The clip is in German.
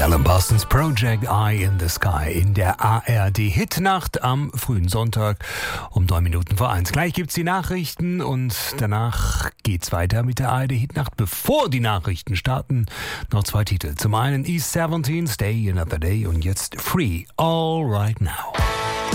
Alan Parsons Project Eye in the Sky in der ARD Hitnacht am frühen Sonntag um 1:09. Gleich gibt's die Nachrichten und danach geht's weiter mit der ARD Hitnacht. Bevor die Nachrichten starten, noch zwei Titel. Zum einen East 17, Stay Another Day und jetzt Free All Right Now.